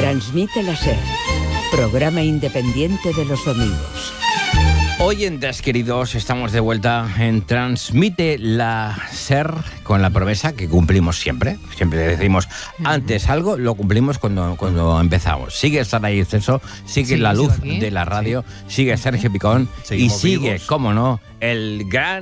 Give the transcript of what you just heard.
Transmite la SER, programa independiente de los domingos. Oyentes queridos, estamos de vuelta en Transmite la SER con la promesa que cumplimos siempre. Siempre decimos antes algo, lo cumplimos cuando empezamos. Sigue Saray Ceso, sigue la luz de la radio, sigue Sergio Picón y sigue, cómo no, el gran